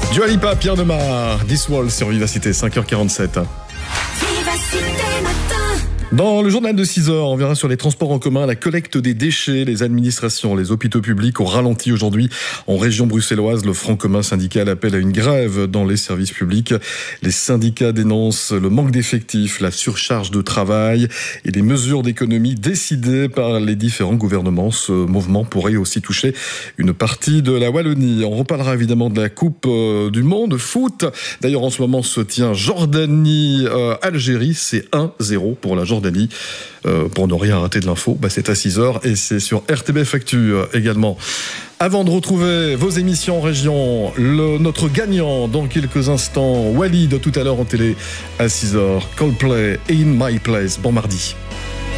Dua Lipa, Pierre Demar, This Wall sur Vivacité, 5h47. Dans le journal de 6h, on verra sur les transports en commun la collecte des déchets. Les administrations, les hôpitaux publics ont ralenti aujourd'hui en région bruxelloise. Le Front commun syndical appelle à une grève dans les services publics. Les syndicats dénoncent le manque d'effectifs, la surcharge de travail et les mesures d'économie décidées par les différents gouvernements. Ce mouvement pourrait aussi toucher une partie de la Wallonie. On reparlera évidemment de la Coupe du Monde foot. D'ailleurs, en ce moment se tient Jordanie-Algérie. C'est 1-0 pour la Jordanie. Pour ne rien rater de l'info, c'est à 6h et c'est sur RTBF Actu également. Avant de retrouver vos émissions en région, notre gagnant dans quelques instants, Walid, tout à l'heure en télé à 6h, Coldplay, In My Place. Bon mardi.